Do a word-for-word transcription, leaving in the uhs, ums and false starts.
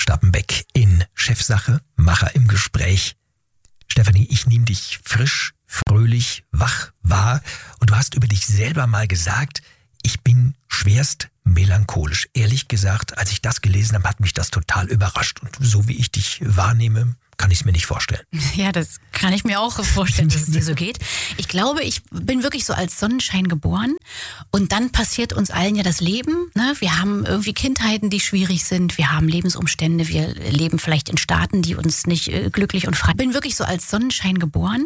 Stappenbeck in Chefsache, Macher im Gespräch. Stefanie, ich nehme dich frisch, fröhlich, wach wahr und du hast über dich selber mal gesagt, ich bin schwerst melancholisch. Ehrlich gesagt, als ich das gelesen habe, hat mich das total überrascht. Und so wie ich dich wahrnehme, kann ich es mir nicht vorstellen. Ja, das kann ich mir auch vorstellen, dass es dir so geht. Ich glaube, ich bin wirklich so als Sonnenschein geboren und dann passiert uns allen ja das Leben. Ne? Wir haben irgendwie Kindheiten, die schwierig sind. Wir haben Lebensumstände. Wir leben vielleicht in Staaten, die uns nicht äh, glücklich und frei. Ich bin wirklich so als Sonnenschein geboren